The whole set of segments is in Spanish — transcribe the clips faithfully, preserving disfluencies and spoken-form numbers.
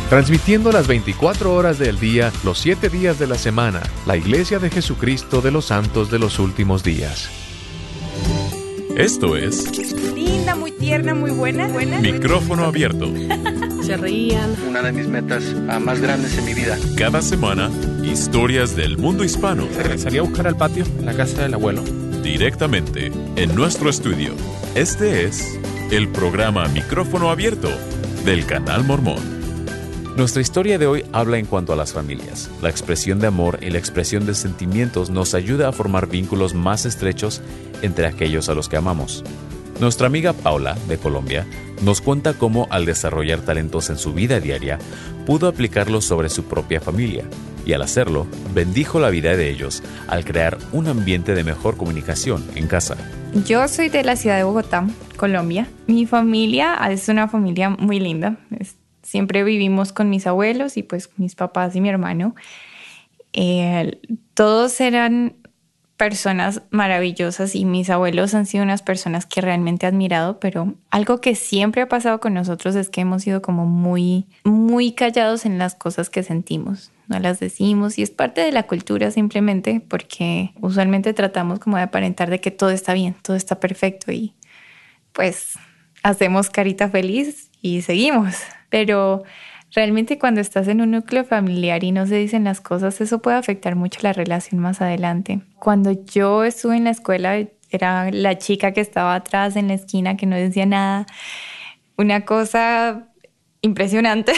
Transmitiendo las veinticuatro horas del día, los siete días de la semana, la Iglesia de Jesucristo de los Santos de los Últimos Días. Esto es... Linda, muy tierna, muy buena. buena. Micrófono abierto. Se rían. Una de mis metas uh, más grandes en mi vida. Cada semana, historias del mundo hispano. Salí a buscar al patio en la casa del abuelo. Directamente en nuestro estudio. Este es el programa Micrófono Abierto del Canal Mormón. Nuestra historia de hoy habla en cuanto a las familias. La expresión de amor y la expresión de sentimientos nos ayuda a formar vínculos más estrechos entre aquellos a los que amamos. Nuestra amiga Paula, de Colombia, nos cuenta cómo, al desarrollar talentos en su vida diaria, pudo aplicarlos sobre su propia familia, y al hacerlo, bendijo la vida de ellos al crear un ambiente de mejor comunicación en casa. Yo soy de la ciudad de Bogotá, Colombia. Mi familia es una familia muy linda. Es Siempre vivimos con mis abuelos y pues mis papás y mi hermano. Eh, todos eran personas maravillosas y mis abuelos han sido unas personas que realmente he admirado, pero algo que siempre ha pasado con nosotros es que hemos sido como muy, muy callados en las cosas que sentimos. No las decimos y es parte de la cultura simplemente porque usualmente tratamos como de aparentar de que todo está bien, todo está perfecto y pues hacemos carita feliz y seguimos. Pero realmente cuando estás en un núcleo familiar y no se dicen las cosas, eso puede afectar mucho la relación más adelante. Cuando yo estuve en la escuela, era la chica que estaba atrás en la esquina, que no decía nada. Una cosa impresionante.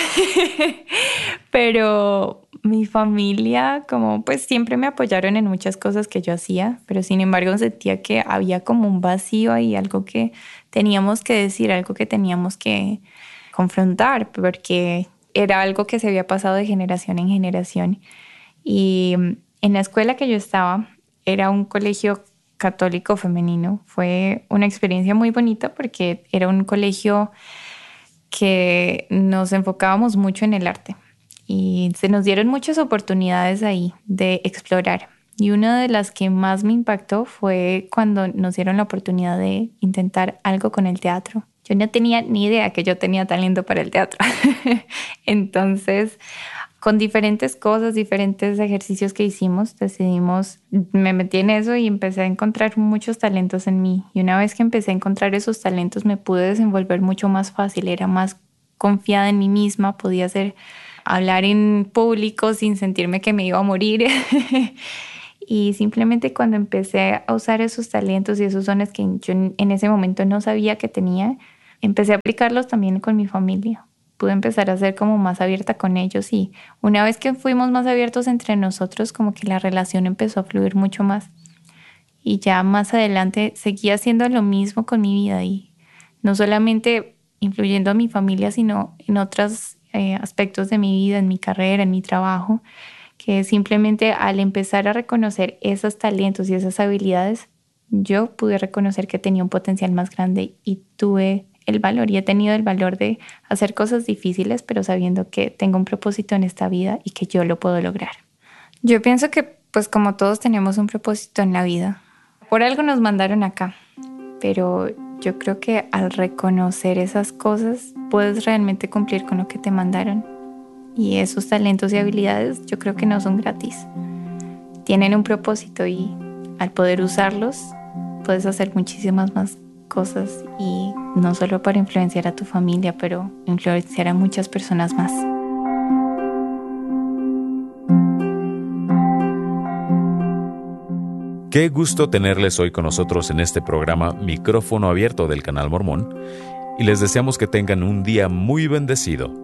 Pero mi familia, como pues siempre me apoyaron en muchas cosas que yo hacía, pero sin embargo sentía que había como un vacío ahí, algo que teníamos que decir, algo que teníamos que confrontar, porque era algo que se había pasado de generación en generación. Y en la escuela que yo estaba, era un colegio católico femenino. Fue una experiencia muy bonita porque era un colegio que nos enfocábamos mucho en el arte y se nos dieron muchas oportunidades ahí de explorar. Y una de las que más me impactó fue cuando nos dieron la oportunidad de intentar algo con el teatro. Yo no tenía ni idea que yo tenía talento para el teatro. Entonces, con diferentes cosas, diferentes ejercicios que hicimos, decidimos, me metí en eso y empecé a encontrar muchos talentos en mí. Y una vez que empecé a encontrar esos talentos, me pude desenvolver mucho más fácil. Era más confiada en mí misma, podía hacer, hablar en público sin sentirme que me iba a morir. Y simplemente cuando empecé a usar esos talentos y esos dones que yo en ese momento no sabía que tenía, empecé a aplicarlos también con mi familia. Pude empezar a ser como más abierta con ellos y una vez que fuimos más abiertos entre nosotros, como que la relación empezó a fluir mucho más. Y ya más adelante seguí haciendo lo mismo con mi vida y no solamente influyendo a mi familia, sino en otros eh, aspectos de mi vida, en mi carrera, en mi trabajo, que simplemente al empezar a reconocer esos talentos y esas habilidades, yo pude reconocer que tenía un potencial más grande y tuve el valor y he tenido el valor de hacer cosas difíciles, pero sabiendo que tengo un propósito en esta vida y que yo lo puedo lograr. Yo pienso que, pues como todos tenemos un propósito en la vida, por algo nos mandaron acá, pero yo creo que al reconocer esas cosas puedes realmente cumplir con lo que te mandaron. Y esos talentos y habilidades yo creo que no son gratis. Tienen un propósito y al poder usarlos puedes hacer muchísimas más cosas y no solo para influenciar a tu familia, pero influenciar a muchas personas más. Qué gusto tenerles hoy con nosotros en este programa Micrófono Abierto del Canal Mormón y les deseamos que tengan un día muy bendecido.